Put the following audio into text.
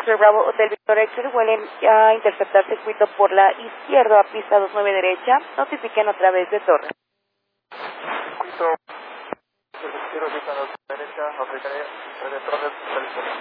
Oscar Bravo Hotel Victor Excel, vuelen a interceptar circuito por la izquierda a pista 29 derecha, notifiquen a través de torre. Circuito, pista 2 derecha, notificaré de torre.